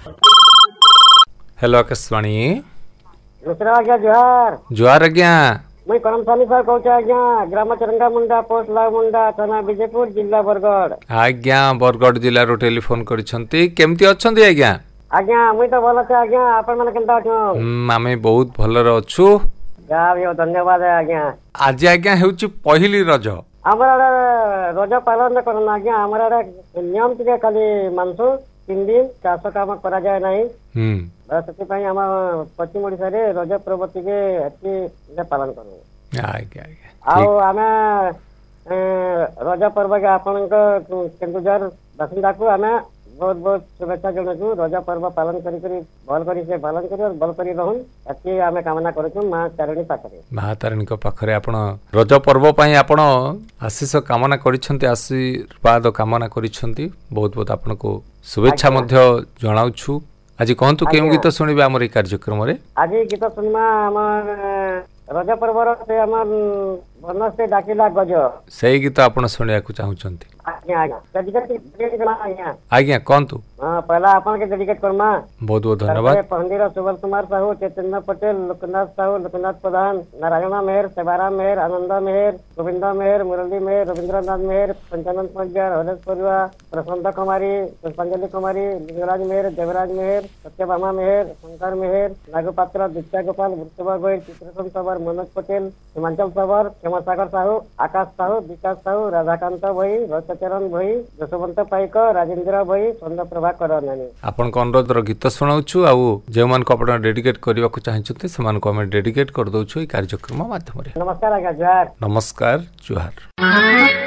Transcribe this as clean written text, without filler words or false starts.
Hello Akashvani दूसरा आज्ञा जोहार जुआर आज्ञा मुई कणमसानी सर कहूँ आज्ञा ग्राम चरंगा मुंडा पोस्ट लाभ मुंडा थाना विजयपुर जिला बरगढ़। आज्ञा बरगढ़ जिल्लारू टेलीफोन करिसंती केमती अछंती आज्ञा? आज्ञा मुई तो भल छे आज्ञा आपण माने केनता अछन? आमे बहुत भलरे अछु। जा भी धन्यवाद आज्ञा। आज आज्ञा हेउची पहिली रज। हमर रज पालन करना आज्ञा हमर नियम टिके खाली मानसु 3 दिन चाष काम करा जाए नहीं। से आम पश्चिम ओडिशा रे रज पर्व टिके पालन करूँ। आज्ञा आज्ञा आम रज पर्व के आपण केन्दुझर बासिंदा को आम बहुत बहुत शुभेच्छा जनाऊँ। रज पर्व पालन भल कर पालन कर भल कर रहूँ एति आम कामना करूँ माँ तारिणी पाखरे। माँ तारिणी पाखरे आपण रज पर्व पई आपण आशीष कामना करिसंती आशीर्वाद कामना करिसंती बहुत बहुत आपण को शुभेच्छा मध्य जनाउछु। आज कहतु केउ गीत सुनिबे हमर ई कार्यक्रम रे? आज गीत सुनमा हमर रज पर्व से हमर बनस से डाकिला गज सही गीत आपण सुनिया को चाहुचंती। आज्ञा आज्ञा आज्ञा कहतु। पहला अपन के डेडिकेट करमा। बहुत बहुत धन्यवाद। पंडित सुबल कुमार साहू, चैतन्य पटेल, लोकनाथ साहू, लोकनाथ प्रधान, नारायण मेहर, सेवाराम मेहर, आनंद मेहर, गोविंद मेहर, मुरली मेहर, रविंद्रनाथ मेहर, पंचानंद पंजार, हरेश परिवा, प्रशांत कुमारी, पुष्पांजलि कुमारी, लिंगराज मेहर, देवराज मेहर, सत्यभामा मेहर, शंकर मेहर, नागपात्र, दीक्षा गोपाल, वृषभा गोयल, चित्रसेन सबर, मनोज पटेल, हिमांचल सबर, क्षमासागर साहू, आकाश साहू, विकास साहू, राधाकांत भई, रसचरण भई, जशवंत पाइक, राजेंद्र भई, चंद्र प्रभाकर नानी। आपण को अनुरोध गीत सुनाउछु आउ जे मान को आपण डेडिकेट करबा को चाहछते समान को हम डेडिकेट कर दउछु ई कार्यक्रम माध्यम रे। नमस्कार आज्ञा जोहार। नमस्कार जोहार।